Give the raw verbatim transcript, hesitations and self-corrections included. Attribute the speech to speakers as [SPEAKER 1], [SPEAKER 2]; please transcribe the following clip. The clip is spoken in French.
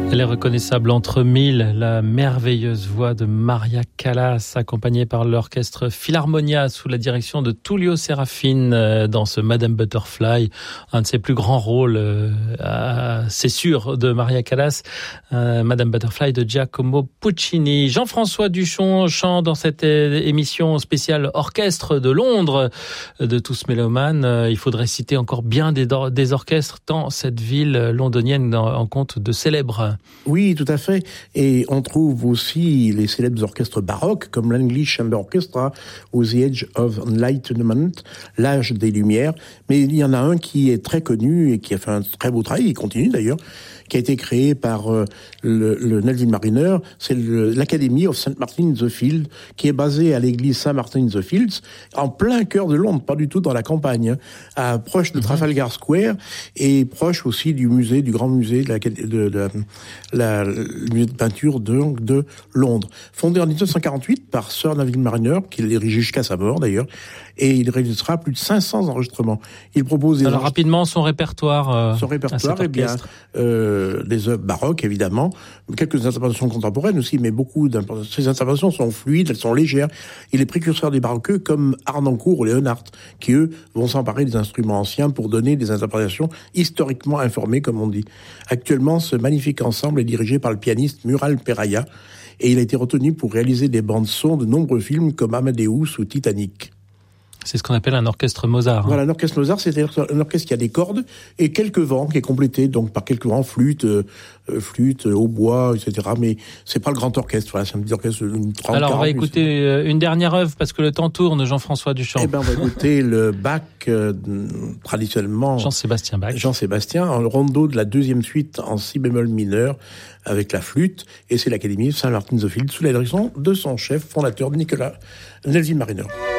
[SPEAKER 1] Elle est reconnaissable entre mille, la merveilleuse voix de Maria Callas, accompagnée par l'orchestre Philharmonia sous la direction de Tullio Serafin dans ce Madame Butterfly, un de ses plus grands rôles, euh, c'est sûr, de Maria Callas, euh, Madame Butterfly de Giacomo Puccini. Jean-François Duchon chante dans cette émission spéciale orchestre de Londres de Tous Mélomanes. Il faudrait citer encore bien des, des orchestres tant cette ville londonienne en compte de célèbres.
[SPEAKER 2] Oui, tout à fait. Et on trouve aussi les célèbres orchestres baroques, comme l'English Chamber Orchestra, ou The Age of Enlightenment, l'âge des Lumières. Mais il y en a un qui est très connu et qui a fait un très beau travail, il continue d'ailleurs, qui a été créé par euh, le, le Nelson Mariner, c'est le, l'Academy of Saint Martin in the Fields, qui est basée à l'église Saint Martin in the Fields, en plein cœur de Londres, pas du tout dans la campagne, hein, à, proche de Trafalgar Square, et proche aussi du musée, du grand musée de la, de, de, de la, le musée de peinture de, de Londres. Fondé en dix-neuf cent quarante-huit par Sir Neville Mariner, qui l'a dirigé jusqu'à sa mort d'ailleurs, et il réalisera plus de cinq cents enregistrements. Il propose des
[SPEAKER 1] Alors rapidement son répertoire. Euh,
[SPEAKER 2] son répertoire, eh bien, euh, des œuvres baroques évidemment, quelques interprétations contemporaines aussi, mais beaucoup de ces interprétations sont fluides, elles sont légères. Il est précurseur des baroqueux comme Harnoncourt ou Leonhardt, qui eux vont s'emparer des instruments anciens pour donner des interprétations historiquement informées, comme on dit. Actuellement, ce magnifique ensemble est dirigé par le pianiste Mural Peraya, et il a été retenu pour réaliser des bandes son de nombreux films comme Amadeus ou Titanic.
[SPEAKER 1] C'est ce qu'on appelle un orchestre Mozart. Hein.
[SPEAKER 2] Voilà, un orchestre Mozart, c'est un orchestre qui a des cordes et quelques vents, qui est complété donc par quelques vents, flûte, euh, flûte, hautbois, et cetera. Mais c'est pas le grand orchestre, voilà, c'est un petit orchestre de trente.
[SPEAKER 1] Alors on va écouter plus. Une dernière œuvre parce que le temps tourne, Jean-François Duchamp.
[SPEAKER 2] Eh ben on va écouter le Bach euh, traditionnellement.
[SPEAKER 1] Jean-Sébastien Bach.
[SPEAKER 2] Jean-Sébastien, en rondo de la deuxième suite en si bémol mineur avec la flûte, et c'est l'Académie Saint Martin in the Fields sous la direction de son chef fondateur Nicolas Nelson Mariner.